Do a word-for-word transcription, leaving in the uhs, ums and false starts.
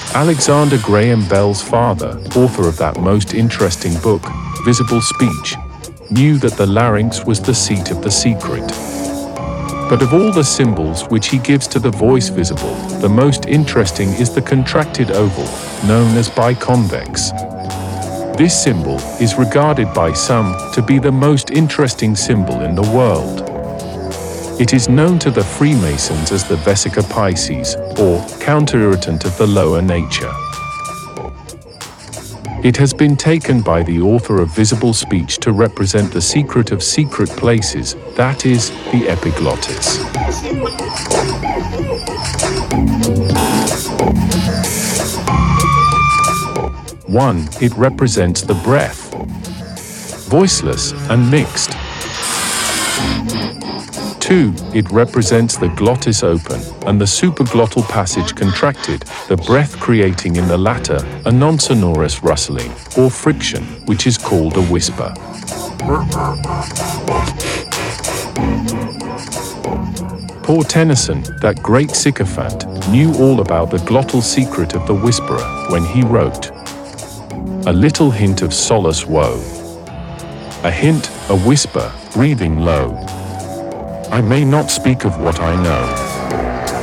Alexander Graham Bell's father, author of that most interesting book, Visible Speech, knew that the larynx was the seat of the secret. But of all the symbols which he gives to the voice visible, the most interesting is the contracted oval, known as biconvex. This symbol is regarded by some to be the most interesting symbol in the world. It is known to the Freemasons as the Vesica Piscis, or counter-irritant of the lower nature. It has been taken by the author of Visible Speech to represent the secret of secret places, that is, the epiglottis. One, it represents the breath, voiceless and mixed. Two, it represents the glottis open and the supraglottal passage contracted, the breath creating in the latter a non-sonorous rustling or friction, which is called a whisper. Poor Tennyson, that great sycophant, knew all about the glottal secret of the whisperer when he wrote, "A little hint of solace woe, a hint, a whisper, breathing low. I may not speak of what I know.